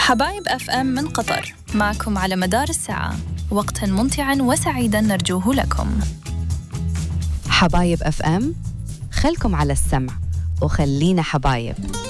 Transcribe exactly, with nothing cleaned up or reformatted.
حبايب أف أم من قطر، معكم على مدار الساعة، وقتاً ممتعاً وسعيداً نرجوه لكم. حبايب أف أم، خلكم على السمع وخلينا حبايب.